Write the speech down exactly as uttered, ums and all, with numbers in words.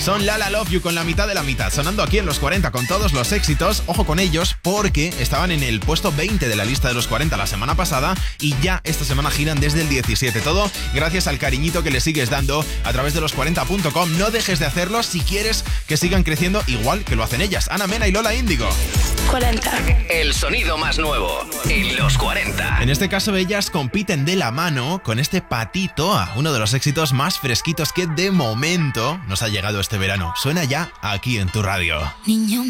Son La La Love You con la mitad de la mitad, sonando aquí en los cuarenta con todos los éxitos. Ojo con ellos porque estaban en el puesto veinte de la lista de los cuarenta la semana pasada y ya esta semana giran desde el diecisiete. Todo gracias al cariñito que le sigues dando a través de los cuarenta punto com. No dejes de hacerlo si quieres que sigan creciendo igual que lo hacen ellas. Ana Mena y Lola Índigo. cuarenta. El sonido más nuevo en los cuarenta. En este caso ellas compiten de la mano con este Patito, uno de los éxitos más fresquitos que de momento nos ha llegado este verano. Suena ya aquí en tu radio. Niño